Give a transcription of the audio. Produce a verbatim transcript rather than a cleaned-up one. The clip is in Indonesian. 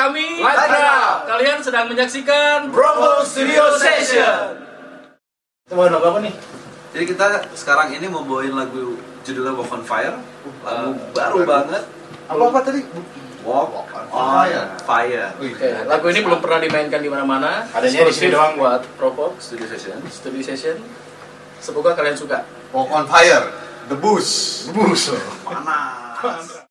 kami Ladra. Kalian sedang menyaksikan Bravo Studio Session. Coba lagu apa nih? Jadi kita sekarang ini mau bawain lagu judulnya Walk on Fire. Lagu Uh, baru banget. Apa-apa tadi? Walk on Fire. Fire. Oke, lagu ini belum pernah dimainkan di mana-mana. Adanya di sini Eksklusif doang. buat Provo Studio Session. Studio Session. Semoga kalian suka. Walk on Fire, The Boost. Bus. Panas.